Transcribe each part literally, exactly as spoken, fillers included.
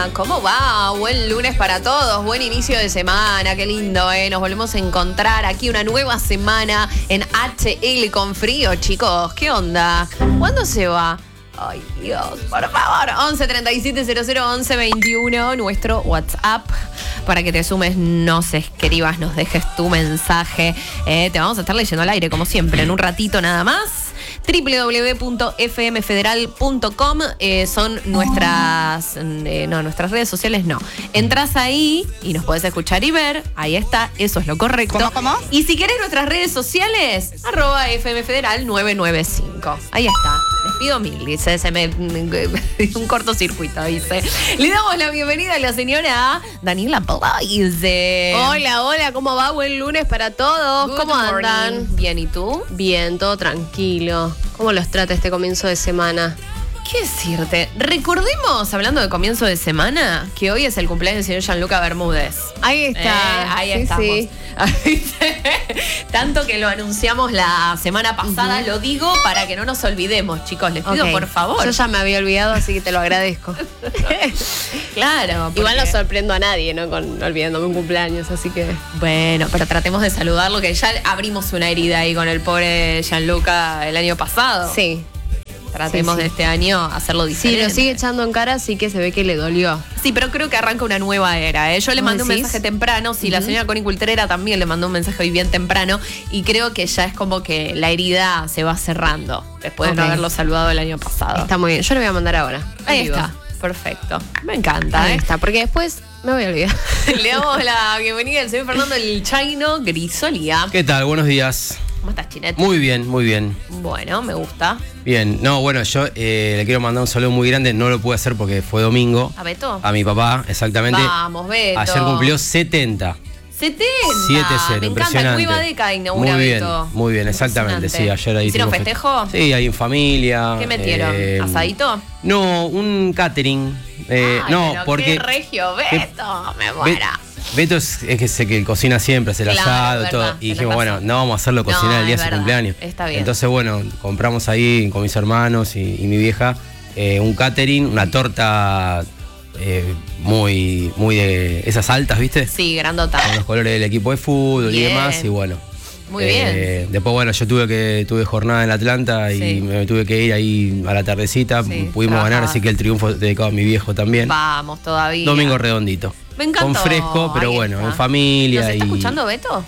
Hola, ¿cómo va? Buen lunes para todos, buen inicio de semana, qué lindo, ¿eh? Nos volvemos a encontrar aquí una nueva semana en H L con frío, chicos. ¿Qué onda? ¿Cuándo se va? Ay, Dios, por favor. once treinta y siete cero cero once veintiuno, nuestro WhatsApp, para que te sumes, nos escribas, nos dejes tu mensaje. Eh, te vamos a estar leyendo al aire, como siempre, en un ratito nada más. doble u doble u doble u punto f m federal punto com eh, son nuestras eh, no, nuestras redes sociales, no. Entras ahí y nos podés escuchar y ver. Ahí está, eso es lo correcto. ¿Cómo, cómo? Y si querés nuestras redes sociales, arroba F M Federal nueve nueve cinco. Ahí está. Les pido mil, dice, se me un cortocircuito, dice. Le damos la bienvenida a la señora Daniela Blaise. Hola, hola, ¿cómo va? Buen lunes para todos. Good ¿Cómo morning. andan? Bien, ¿y tú? Bien, todo tranquilo. ¿Cómo los trata este comienzo de semana? ¿Qué decirte? Recordemos, hablando de comienzo de semana, que hoy es el cumpleaños del señor Gianluca Bermúdez. Ahí está. Eh, ahí sí, estamos. Sí. Tanto que lo anunciamos la semana pasada, uh-huh. Lo digo para que no nos olvidemos, chicos. Les pido, Okay. por favor. Yo ya me había olvidado, así que te lo agradezco. Claro. Porque... Igual no sorprendo a nadie, ¿no? Con olvidándome un cumpleaños, así que... Bueno, pero tratemos de saludarlo, que ya abrimos una herida ahí con el pobre Gianluca el año pasado. Sí. Tratemos sí, sí. de este año hacerlo diferente. Sí, lo sigue echando en cara, así que se ve que le dolió. Sí, pero creo que arranca una nueva era, ¿eh? Yo le mandé un mensaje temprano, sí, uh-huh. La señora Connie Cultrera también le mandó un mensaje hoy bien temprano, y creo que ya es como que la herida se va cerrando después okay. de no haberlo saludado el año pasado. Está muy bien, yo le voy a mandar ahora. Ahí está, perfecto. Me encanta, Ahí ¿eh? está, porque después me voy a olvidar. Le damos la bienvenida al señor Fernando El Chaino Grisolia. ¿Qué tal? Buenos días. ¿Cómo estás, Chinet? Muy bien, muy bien. Bueno, me gusta. Bien, no, bueno, yo eh, le quiero mandar un saludo muy grande, no lo pude hacer porque fue domingo. ¿A Beto? A mi papá, exactamente. Vamos, Beto. Ayer cumplió setenta. setenta. siete cero, me impresionante. Encanta, nueva década inaugura Muy bien, Beto. muy bien, exactamente, sí, ayer ahí ¿Hicieron festejo? Fe- sí, ahí en familia. ¿Qué metieron? Eh, ¿Asadito? No, un catering. Eh, Ay, no, pero porque... qué regio, Beto, me muera. Beto es, es que se que cocina siempre, hace el claro, asado, verdad, todo. Y dijimos, bueno, no vamos a hacerlo cocinar no, el día de su verdad, cumpleaños. Está bien. Entonces, bueno, compramos ahí con mis hermanos y, y mi vieja eh, un catering, una torta eh, muy, muy de esas altas, ¿viste? Sí, grandota. Con los colores del equipo de fútbol bien. Y demás, y bueno. Muy eh, bien. Después, bueno, yo tuve que tuve jornada en Atlanta y sí. me tuve que ir ahí a la tardecita. Sí, pudimos trabajaba. ganar, así que el triunfo dedicado a mi viejo también. Vamos, todavía. Domingo redondito. Me encantó. Con fresco, pero ahí bueno, está. en familia. ¿Nos está y... escuchando Beto?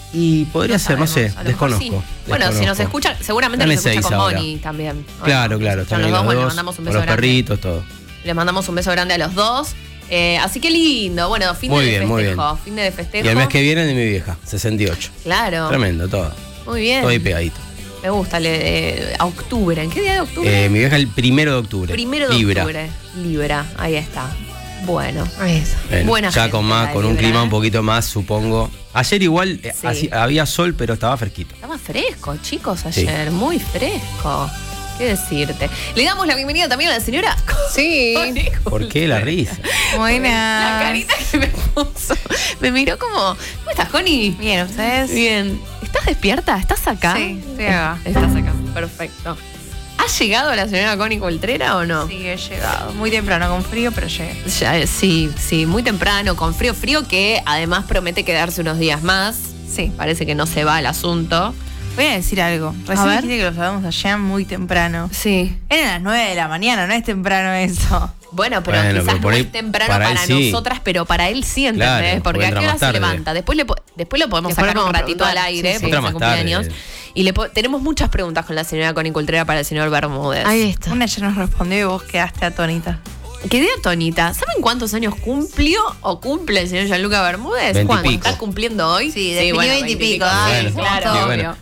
Y podría no ser, no sé, desconozco, sí. desconozco. Bueno, si nos escucha, seguramente nos escucha con ahora. Moni también. Claro, claro. Están los dos, bueno, le mandamos un beso los grande. perritos, todo. Les mandamos un beso grande a los dos. Eh, así que lindo, bueno, fin muy de bien, festejo. Muy bien. Fin de festejo. Y el mes que viene de mi vieja, sesenta y ocho. Claro. Tremendo, todo. Muy bien. Todo ahí pegadito. Me gusta, le, eh, a octubre. ¿En qué día de octubre? Eh, mi vieja el primero de octubre. Primero de Libra. octubre. Libra, ahí está. Bueno, ahí está. Bueno, buena ya gente, con más, con un Libra, clima ¿eh? un poquito más, supongo. Ayer igual Sí. así, había sol, pero estaba fresquito. Estaba fresco, chicos, ayer. Sí. Muy fresco. ¿Qué decirte? Le damos la bienvenida también a la señora. Sí. ¿Por qué la risa? Buenas. La carita que me puso. Me miró como, ¿cómo estás, Connie? Bien, ¿ustedes? Bien. ¿Estás despierta? ¿Estás acá? Sí, estoy acá. Estás acá, perfecto. ¿Ha llegado la señora Connie Coltrera o no? Sí, he llegado. Muy temprano, con frío, pero llegué. Ya, sí, sí, muy temprano, con frío, frío que además promete quedarse unos días más. Sí. Parece que no se va el asunto. Voy a decir algo. Recién ver. dijiste que lo sabemos allá muy temprano. Sí. Eran las nueve de la mañana, no es temprano eso. Bueno, pero Bueno, quizás pero por no ahí, es temprano para para, él sí. nosotras, pero para él sí, ¿entendés? Claro, porque porque a qué entra hora más se tarde. levanta. Después, le, po- después lo podemos Después sacar lo un podemos ratito al preguntar. aire, Sí, sí. porque Otra es su más tarde. cumpleaños. Y le po- tenemos muchas preguntas con la señora Connie Coltrera para el señor Bermúdez. Ahí está. Una ya nos respondió y vos quedaste atónita. Quedé atónita. ¿Saben cuántos años cumplió o cumple el señor Gianluca Bermúdez? Veinte y ¿Cuánto pico. ¿Está cumpliendo hoy? Sí, definió veinte y pico. Sí, Bueno, claro, sí, obvio. bueno,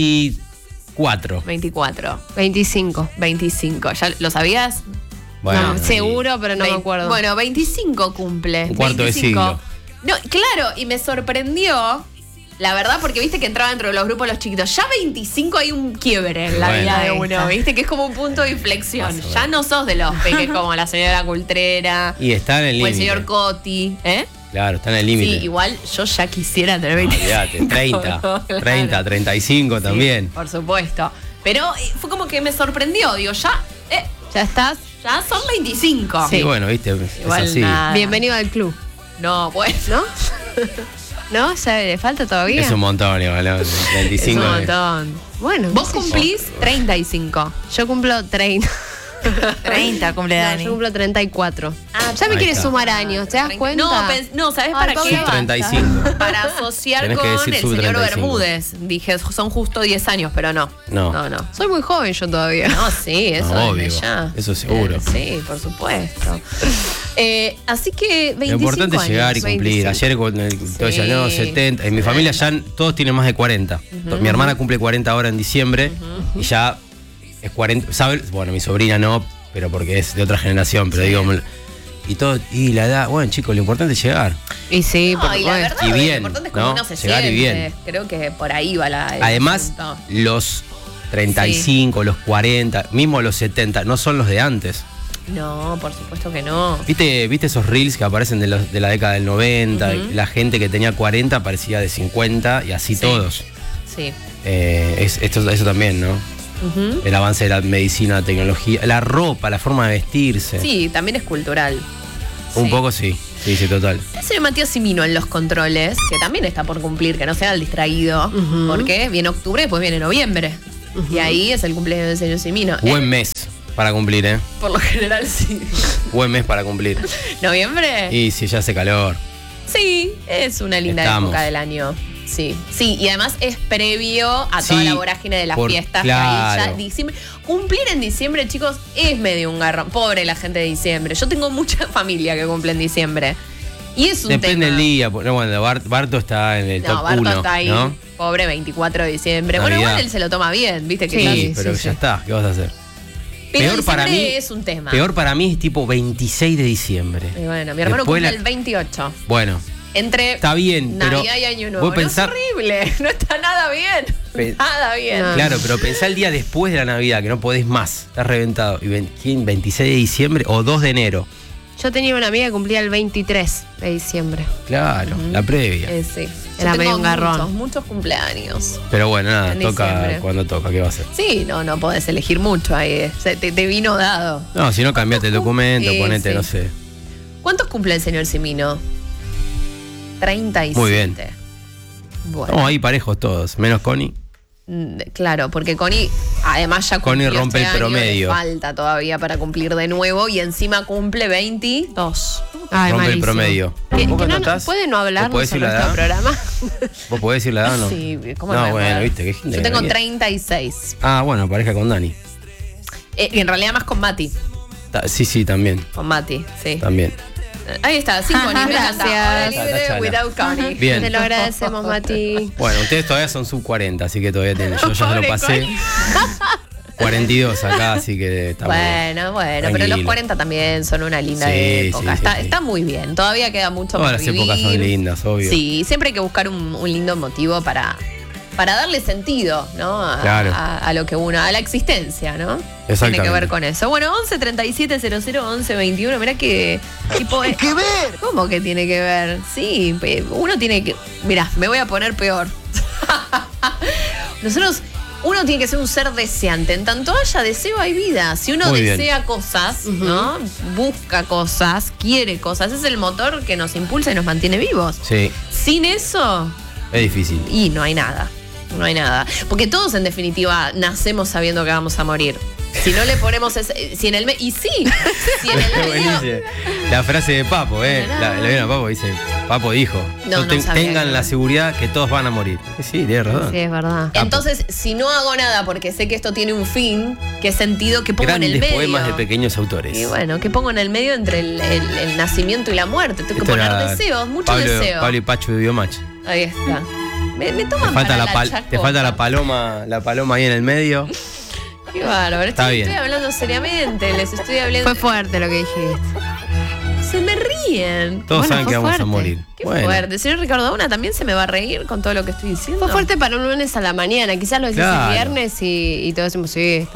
veinticuatro. veinticuatro. veinticinco. veinticinco. ¿Ya lo sabías? Bueno, No, y- seguro, pero no Vein- me acuerdo. Bueno, veinticinco cumple. Un cuarto de veinticinco. siglo. No, claro, y me sorprendió, la verdad, porque viste que entraba dentro de los grupos los chiquitos. Ya veinticinco hay un quiebre en la Bueno. vida de Ahí uno, está. viste, que es como un punto de inflexión. Más o Ya menos. no sos de los peques como la señora Cultrera Y está en el o el límite. señor Coti, ¿eh? Claro, está en el límite. Sí, igual yo ya quisiera tener No, veinticinco. olvídate, treinta, Claro. treinta, treinta y cinco Sí, también. por supuesto. Pero eh, fue como que me sorprendió, digo, ya, eh, ¿Ya estás? Ya son veinticinco. Sí, bueno, viste, Igual es así. nada. Bienvenido al club, No, bueno. ¿no? ¿No? ¿Ya le falta todavía? Es un montón, igual, ¿no? veinticinco. Es un de- montón. Bueno, Vos qué sé yo. cumplís treinta y cinco. Yo cumplo treinta. treinta cumple No, Dani. yo cumplo treinta y cuatro. Ah, ya me ahí quiere está. sumar años, ¿te das cuenta? No, pens- no, ¿sabes Ay, para Pablo, qué? Sub basta. treinta y cinco. Para asociar Tenés con que el decir sub señor treinta y cinco. Bermúdez. Dije, son justo diez años, pero no. No. No, no. Soy muy joven yo todavía. No, sí, eso No, desde obvio. ya. Eso seguro. Eh, sí, por supuesto. Eh, así que veinticinco Lo importante es llegar y años. cumplir. veinticinco. Ayer con el, todos Sí. decían, no, setenta. En mi familia ya todos tienen más de cuarenta. Mi hermana cumple cuarenta ahora en diciembre y ya es cuarenta. ¿Sabes? Bueno, mi sobrina no, pero porque es de otra generación. Pero digo, y todo, y la edad, bueno, chicos, lo importante es llegar. Y sí, No, por y la supuesto. verdad, Y lo bien, importante es cómo ¿no? uno se Llegar y siente. bien. Creo que por ahí va la. el Además, asunto. los treinta y cinco, los cuarenta, mismo los setenta, no son los de antes. No, por supuesto que no. ¿Viste, ¿Viste esos reels que aparecen de, los, de la década del noventa? Ujú. La gente que tenía cuarenta parecía de cincuenta y así Sí. todos. Sí. Eh, es, esto, eso también, ¿no? Ujú. El avance de la medicina, la tecnología, la ropa, la forma de vestirse. Sí, también es cultural. Un Sí. poco sí, sí, sí, total. El señor Matías Simino en los controles, que también está por cumplir, que no sea el distraído, Ujú. porque viene octubre, después viene noviembre. Y ahí es el cumpleaños del señor Simino. Eh, Buen mes para cumplir, ¿eh? por lo general, sí. Buen mes para cumplir. ¿Noviembre? Y si ya hace calor. Sí, es una linda Estamos. época del año. Sí, sí, y además es previo a Sí, toda la vorágine de las por- fiestas. Que ahí ya claro. diciembre. Cumplir en diciembre, chicos, es medio un garrón. Pobre la gente de diciembre. Yo tengo mucha familia que cumple en diciembre. Y es un Depende tema. del día. No, bueno, Bart- Barto está en el No, top Barto uno, está ahí. ¿no? Pobre veinticuatro de diciembre. Bueno, Navidad. igual él se lo toma bien, viste que Sí, ya- Sí, pero sí, ya sí. está. ¿Qué vas a hacer? Pero peor para diciembre mí- es un tema. Peor para mí es tipo veintiséis de diciembre. Y bueno, mi hermano Después cumple la- el veintiocho. Bueno, Entre está bien, pero Navidad y Año Nuevo. vos No, pensá- es horrible. No está nada bien. Pe- Nada bien. No. claro, pero pensá el día después de la Navidad, que no podés más. Estás reventado. ¿Y ven- quién? ¿veintiséis de diciembre o dos de enero? Yo tenía una amiga que cumplía el veintitrés de diciembre. Claro, la previa. Eh, sí. Era Yo medio tengo un garrón. Muchos, muchos cumpleaños. Pero bueno, nada, En toca diciembre. cuando toca. ¿Qué va a hacer? Sí, no, no podés elegir mucho ahí. Se- te, te vino dado. No, si no cambiate el documento, Eh, ponete, sí. no sé. ¿Cuántos cumple el señor Simino? treinta y siete. Muy bien. Bueno. Estamos ahí parejos todos, menos Connie. Mm, Claro, porque Connie además ya Connie cumplió rompe este el año, promedio. le falta todavía para cumplir de nuevo y encima cumple veintidós. Ay, Rompe el malísimo. promedio. Que- ¿Vos que no no, estás? ¿Puede no ¿Vos hablarnos podés en decir la nuestro edad? programa? ¿Vos podés decir la edad o no? Sí, ¿cómo No, me voy a bueno, acordar? viste, qué gente Yo tengo que venía. treinta y seis. Ah, bueno, pareja con Dani. Eh, y en realidad más con Mati. Ta- Sí, sí, también. Con Mati, sí. También. Ahí está, sí, Connie. me encanta. Hora Gracias. libre Tachana. without Connie. Bien. Te lo agradecemos, Mati. Bueno, ustedes todavía son sub cuarenta, así que todavía tienen. Yo ya se lo Pobre pasé. Connie. cuarenta y dos acá, así que estamos. Bueno, bueno, pero tranquilo. los cuarenta también son una linda Sí, época. sí, sí, está, sí. está muy bien. Todavía queda mucho Todas por las épocas son vivir. lindas, obvio. Sí, siempre hay que buscar un, un lindo motivo para, para darle sentido, ¿no? A, Claro. a- a lo que uno, a la existencia, ¿no? Tiene que Exactamente. ver con eso. Bueno, once treinta y siete cero cero once veintiuno. Mirá que tipo. ¿Tiene que ver? ¿Cómo que tiene que ver? Sí, pe- uno tiene que. Mirá, me voy a poner peor. Nosotros. Uno tiene que ser un ser deseante. En tanto haya deseo, hay vida. Si uno Muy bien. desea cosas, ¿no? Busca cosas, quiere cosas, es el motor que nos impulsa y nos mantiene vivos. Sí, Sin eso, es difícil. y no hay nada. No hay nada. Porque todos, en definitiva, nacemos sabiendo que vamos a morir. Si no le ponemos ese. Si en el me- y sí, si en el medio. Buenísimo. La frase de Papo, ¿eh? La, la vieron a Papo, dice, Papo dijo, No, "So no ten- sabía tengan que- la seguridad que todos van a morir. Y sí, tienes razón. Sí, es verdad. Entonces, si no hago nada porque sé que esto tiene un fin, ¿qué sentido que pongo en el Grandes medio? poemas de pequeños autores. Y bueno, ¿qué pongo en el medio entre el, el- el nacimiento y la muerte? Tengo que Esto poner era deseos, mucho Pablo, deseo. Pablo y Pacho de Biomatch. Ahí está. Me, me Te toman falta, para la pal- chacota. te falta la paloma, la paloma ahí en el medio. Qué bárbaro. Está Estoy, bien. estoy hablando seriamente, les estoy hablando. Fue fuerte lo que dijiste. Se me ríen. Todos Bueno, saben fue que vamos fuerte. a morir. Qué Bueno, fuerte. Señor Ricardo Una también se me va a reír con todo lo que estoy diciendo. Fue fuerte para un lunes a la mañana. Quizás lo decís Claro. el viernes y, y todos decimos, sí, está.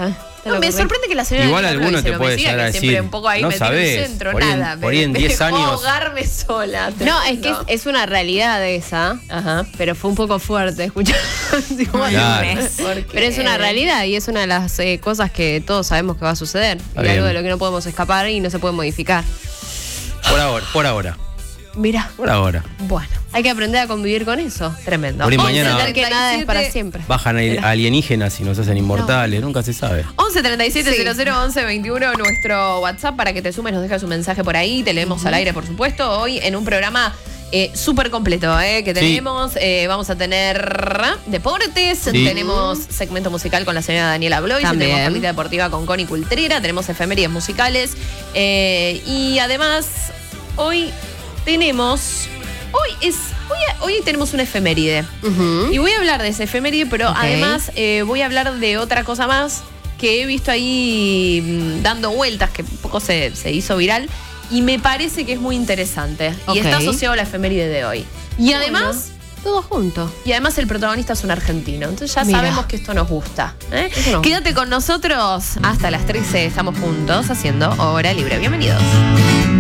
Te No, lo me ocurre. sorprende que la señora Igual Daniela alguno Blois se te lo puede me siga, llegar a que siempre decir, un poco ahí no metida en sabés, el centro, por ahí en- nada. por ahí en me diez dejó años- ahogarme sola. No, es que es, tremendo. es una realidad esa, Ajá. pero fue un poco fuerte escuchar. Claro. Pero es una realidad y es una de las eh, cosas que todos sabemos que va a suceder. Está y algo bien. de lo que no podemos escapar y no se puede modificar. Por ahora, por ahora, Mira, por ahora. Bueno, hay que aprender a convivir con eso. tremendo. Por ahí once mañana- Entender que nada es para treinta y siete siempre. Bajan a- alienígenas y nos hacen inmortales, nunca se sabe. once treinta y siete Sí. cero cero once veintiuno, nuestro WhatsApp para que te sumes, nos dejas un mensaje por ahí, te leemos al aire, por supuesto. Hoy en un programa eh, súper completo, eh, que Sí. tenemos, eh, vamos a tener deportes, Sí. tenemos segmento musical con la señora Daniela Blois, También. tenemos capita deportiva con Connie Cultrera, tenemos efemérides musicales eh, y además hoy tenemos, hoy es, hoy, hoy tenemos una efeméride. Ujú. Y voy a hablar de esa efeméride, pero Ok. además eh, voy a hablar de otra cosa más que he visto ahí mm, dando vueltas, que un poco se, se hizo viral, y me parece que es muy interesante. Ok. Y está asociado a la efeméride de hoy. Y además, Todo junto. y además el protagonista es un argentino. Entonces ya Mira. sabemos que esto nos gusta. ¿eh? Eso nos Quédate con nosotros hasta las trece. Estamos juntos haciendo Hora Libre. Bienvenidos.